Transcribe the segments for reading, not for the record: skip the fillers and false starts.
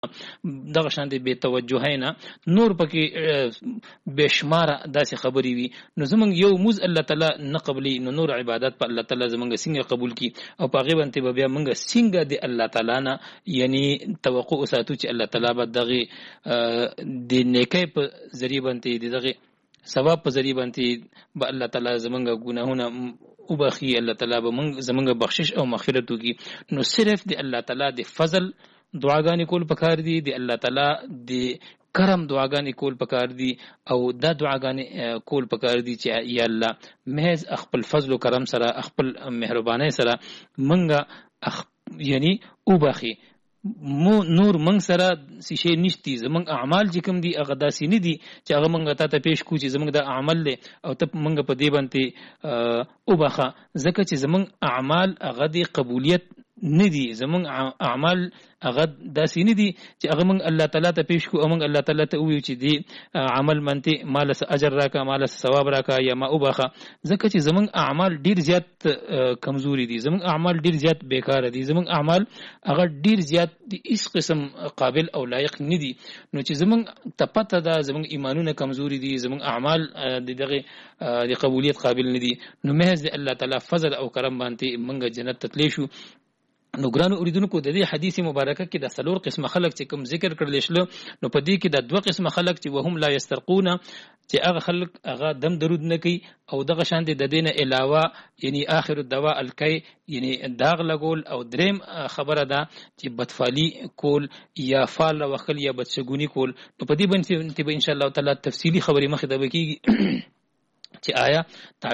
دغه شان دي بے توجهینا نور پکې بشمار داسې خبرې وي نو زمونږ یو موز الله تعالی نه قبلي نو نور عبادت په الله تعالی زمونږ څنګه قبول کی او په غیبت به بیا مونږ څنګه دی الله تعالی نه یعنی توقع ساتو چې الله تعالی به دغه د نیکي په ذریعہ باندې دغه ثواب په ذریعہ باندې به الله تعالی زمونږ ګناهونه او بخي الله تعالی به زمونږ بخشش او مغفرت وکي نو صرف دی الله تعالی د فضل دعاګانې کول پکار دي د الله تعالی د کرم دعاګانې کول پکار دي او دا دعاګانې کول پکار دي چې یا الله محض خپل فضل او کرم سره خپل مهرباني سره منګه یعنی او بخي نور منګ سره شي نشتی زمنګ اعمال چې کوم دي هغه داسې نه دي چې هغه منګ ته پیش کو چې زمنګ د عمل له او ته منګ په دې باندې او بخه ځکه چې زمنګ اعمال هغه د قبولیت نه دي زمونږ اعمال هغه داسې نه دي چې هغه موږ الله تعالی ته پیش کو او موږ الله تعالی ته ویو چې دی عمل منته مال اجر راکا مال ثواب راکا یا ما وبخه ځکه چې زمونږ اعمال ډیر زیات کمزوري دي زمونږ اعمال ډیر زیات بیکاره دي زمونږ اعمال هغه ډیر زیات د هیڅ قسم قابل او لایق نه دي نو چې زمونږ تپته دا زمونږ ایمانونه کمزوري دي زمونږ اعمال دغه د قبولیت قابل نه دي نو محض الله تعالی فضل او کرم باندې موږ جنت ته تللی شو نو ګرانو اوریدونکو د دې حدیث مبارکه کې د څلور قسم خلک چې کوم ذکر کړل شلو نو په دې کې د دوه قسم خلک چې وهم لا یسترقون چې هغه خلک هغه دم درود نه کوي او دغه شان د دینه علاوه یعنی اخر الدواء الکای یعنی داغ لګول او دریم خبره ده چې بدفعلی کول یا فال وکل یا بدشګونی کول نو په دې باندې ان شاء الله تعالی تفصیلی خبرې مخه ده کیږي چې آیا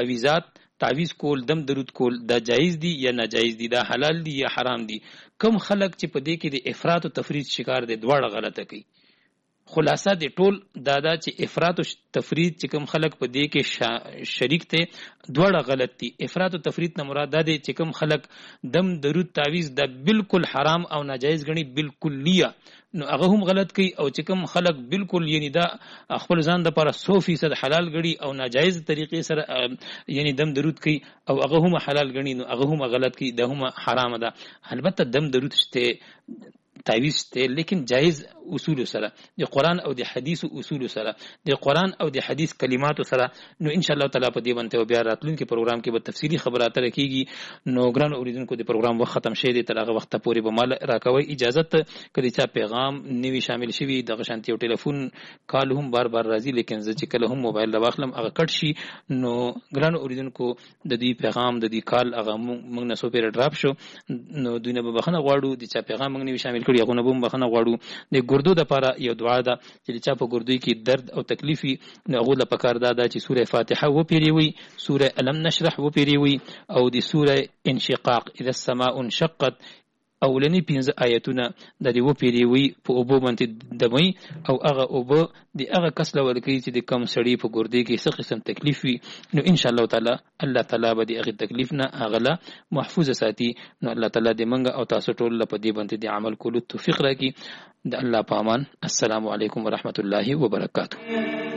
تعویز کول دم درود کول دا جایز دي یا ناجایز دي دا حلال دي یا حرام دي کم خلق چې په دې کې د افراط او تفرید شکار دي دواړه غلطه کوي خلاصه د ټول دادا چې افراط او تفرید چې کوم خلق په دې کې شریک ته دواړه غلط دي افراط او تفرید نه مراد ده چې کوم خلق دم درود تعویز دا بالکل حرام او ناجایز غني بالکلیه نو هغه هم غلط کوي او چې کوم خلق بالکل یعنی دا خپل ځان د لپاره 100% حلال غړي او ناجایز طریقې سره یعنی دم درود کوي او هغه هم حلال غني نو هغه هم غلط کوي دا هم حرام ده البته دم درود شته تعویز ته لیکن جایز اصول سره د قران او د حدیث اصول سره د قران او د حدیث کلمات سره نو ان شاء الله تعالی په دې باندې بیا راتلونکي پروګرام کې به تفصیلی خبرات راکېږي نو ګران اوریدونکو د پروګرام وخت ختم شې دي تر هغه وخت پورې به مال راکوي اجازه کړي چې پیغام نوی شامل شوی د غشانتي او ټلیفون کال هم بار راځي لیکن ځکه کله هم موبایل راخلم هغه کټ شي نو ګران اوریدونکو د دې پیغام د دې کال هغه موږ نه سو پیر ډراپ شو نو دوی نه به بخنه غواړو د چا پیغام موږ نوی شامل کړي هغه نه به بخنه غواړو د ګردو د لپاره یو دعا ده چې چا په ګردوی کې درد او تکلیفي نو هغه د پکار ده چې سوره فاتحه و پیریوي سوره الم نشرح و پیریوي او د سوره انشقاق اذا السماء انشقت اولنی 15 آیتونه د دې و پیریوي په اوبو باندې دمي او هغه اوبو د هغه کس لور کوي چې د کم سړی په ګردې کې څه قسم تکلیف وي نو ان شاء الله تعالی الله تعالی به د هغه تکلیف نه اغله محفوظ ساتي نو الله تعالی دې منګه او تاسو ټول په دې باندې د عمل کولو توفیق راکړي د الله پامان السلام علیکم ورحمت الله وبرکاته